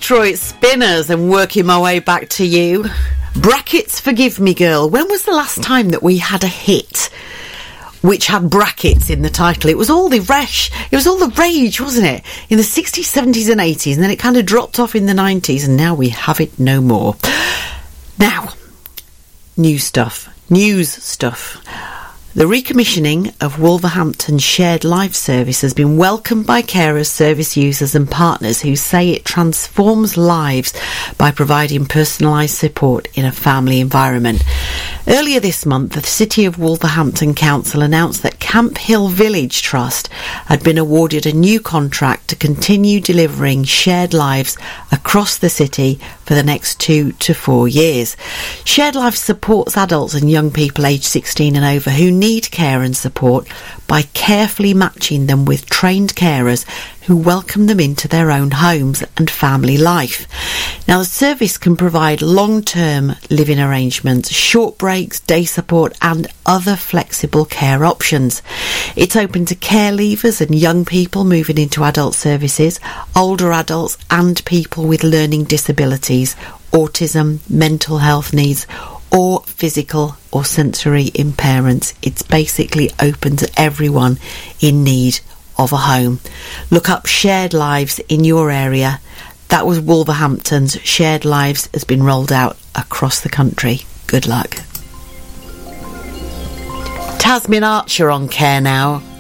Detroit Spinners and working my way back to you. Brackets Forgive Me Girl. When was the last time that we had a hit which had brackets in the title? It was all the rage, wasn't it? In the 60s, 70s and 80s, and then it kind of dropped off in the 90s, and now we have it no more. Now, news stuff. The recommissioning of Wolverhampton's shared life service has been welcomed by carers, service users and partners who say it transforms lives by providing personalised support in a family environment. Earlier this month, the City of Wolverhampton Council announced that Camp Hill Village Trust had been awarded a new contract to continue delivering shared lives across the city for the next 2 to 4 years. Shared Life supports adults and young people aged 16 and over who need care and support by carefully matching them with trained carers who welcome them into their own homes and family life. Now, the service can provide long-term living arrangements, short breaks, day support and other flexible care options. It's open to care leavers and young people moving into adult services, older adults and people with learning disabilities, autism, mental health needs or physical or sensory impairments. It's basically open to everyone in need of a home. Look up Shared Lives in your area. That was Wolverhampton's. Shared Lives has been rolled out across the country. Good luck. Tasmin Archer on Care Now.